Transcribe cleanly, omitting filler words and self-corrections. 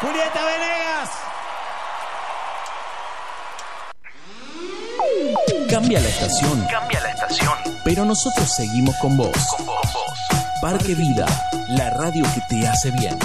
Julieta Venegas. Cambia la estación. Pero nosotros seguimos con vos. Parque Vida, la radio que te hace bien.